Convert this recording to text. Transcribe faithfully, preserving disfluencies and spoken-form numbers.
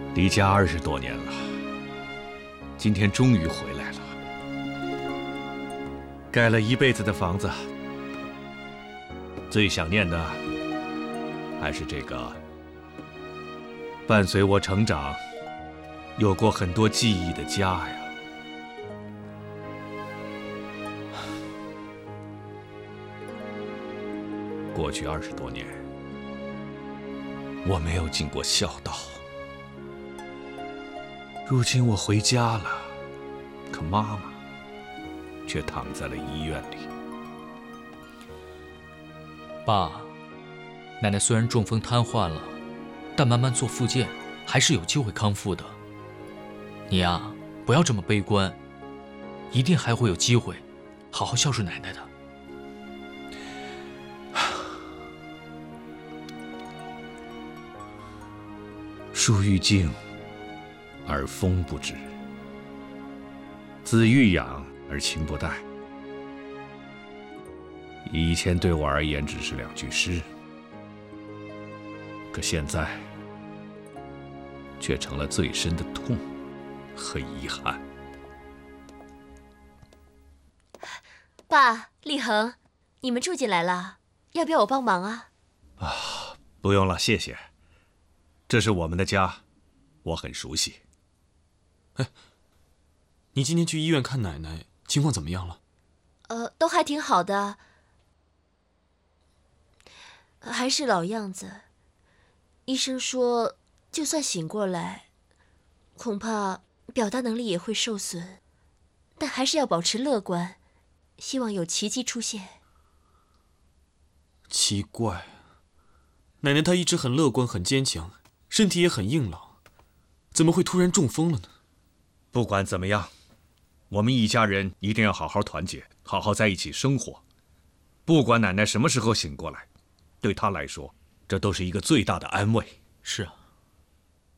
离家二十多年了，今天终于回来了。盖了一辈子的房子，最想念的还是这个伴随我成长、有过很多记忆的家呀。过去二十多年，我没有尽过孝道。如今我回家了，可妈妈却躺在了医院里。 爸，奶奶虽然中风瘫痪了，但慢慢做复健，还是有机会康复的。你呀，不要这么悲观，一定还会有机会，好好孝顺奶奶的。 树欲静，而风不止；子欲养，而亲不待。以前对我而言只是两句诗，可现在却成了最深的痛和遗憾。 爸，立恒，你们住进来了，要不要我帮忙啊？ 啊，不用了，谢谢。这是我们的家，我很熟悉。 哎，你今天去医院看奶奶，情况怎么样了？ 呃，都还挺好的，还是老样子。医生说，就算醒过来，恐怕表达能力也会受损，但还是要保持乐观，希望有奇迹出现。 奇怪，奶奶她一直很乐观、很坚强，身体也很硬朗，怎么会突然中风了呢？ 不管怎么样，我们一家人一定要好好团结，好好在一起生活。不管奶奶什么时候醒过来，对她来说，这都是一个最大的安慰。 是啊。